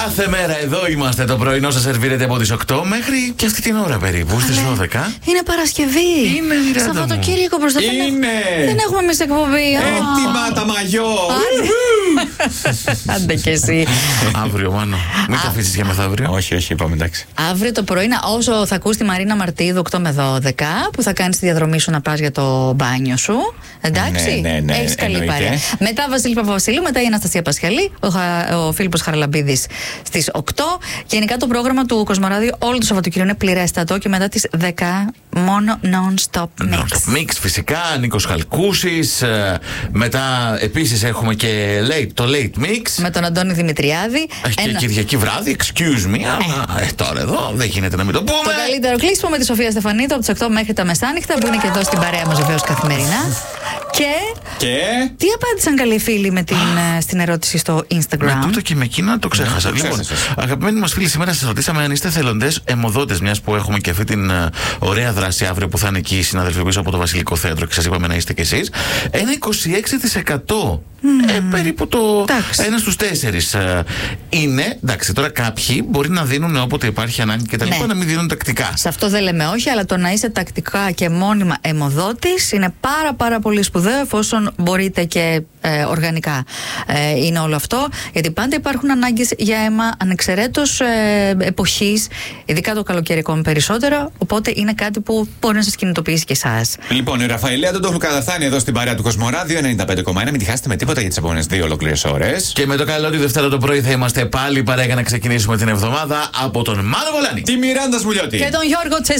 Κάθε μέρα εδώ είμαστε. Το πρωινό σας σερβίρεται από τις 8 μέχρι και αυτή την ώρα περίπου, στις 12. Είναι Παρασκευή. Είναι, Μιράντα μου. Σαββατοκύριακο μπροστά. Δεν έχουμε εμείς εκπομπή. Έτοιμα τα μαγιό. Άντε κι εσύ. Αύριο, Μάνο. Μην το αφήσεις για μεθαύριο. Όχι, όχι, είπαμε εντάξει. Αύριο το πρωί, όσο θα ακούς τη Μαρίνα Μαρτίδου 8 με 12, που θα κάνεις τη διαδρομή σου να πας για το μπάνιο σου. Εντάξει. Ναι, έχεις καλή εννοείται. παρέα. Μετά Βασίλη Παπαβασίλου, μετά η Αναστασία Πασχαλή, ο Φίλιππος Χαραλαμπίδης στις 8. Γενικά το πρόγραμμα του Κοσμοράδιο όλο το Σαββατοκύριακο είναι πληρέστατο και μετά τις 10 μόνο non-stop mix. Mix φυσικά, Νίκος Χαλκούσης. Μετά επίσης έχουμε και το late mix. Με τον Αντώνη Δημητριάδη. Έχει και Κυριακή βράδυ, excuse me. Αλλά τώρα εδώ δεν γίνεται να μην το πούμε. Το καλύτερο κλείσιμο με τη Σοφία Στεφανίδου από τις 8 μέχρι τα μεσάνυχτα, που είναι και εδώ στην παρέα μας βεβαίως καθημερινά. Και τι απάντησαν καλοί φίλοι στην ερώτηση στο Instagram? Με τούτο και με εκείνα το ξέχασα. Λοιπόν, αγαπημένοι μας φίλοι, σήμερα σας ρωτήσαμε αν είστε θελοντές αιμοδότες, μιας που έχουμε και αυτή την ωραία δράση αύριο που θα είναι εκεί οι συναδελφοί πίσω από το Βασιλικό Θέατρο και σας είπαμε να είστε κι εσείς. Ένα 26%. Περίπου το 1 στους 4 είναι. Εντάξει, τώρα κάποιοι μπορεί να δίνουν όποτε υπάρχει ανάγκη και τα λοιπά, να μην δίνουν τακτικά. Σε αυτό δεν λέμε όχι, αλλά το να είσαι τακτικά και μόνιμα αιμοδότης είναι πάρα πολύ σπουδαίο, εφόσον μπορείτε και οργανικά είναι όλο αυτό, γιατί πάντα υπάρχουν ανάγκες για αίμα ανεξαιρέτως εποχής, ειδικά το καλοκαιρικό με περισσότερο, οπότε είναι κάτι που μπορεί να σας κινητοποιήσει και εσάς. Λοιπόν, η Ραφαηλέα Ντοντόγλου καταφθάνει εδώ στην παρέα του Κοσμοράδιο 95,1. Μην τη χάσετε με τίποτα για τις επόμενες 2 ολόκληρες ώρες. Και με το καλό ότι Δευτέρα το πρωί θα είμαστε πάλι παρέα για να ξεκινήσουμε την εβδομάδα από τον Μάνο Βολάνη, τη Μιράντα Σμουλιώτη και τον Γιώργο Τσεσ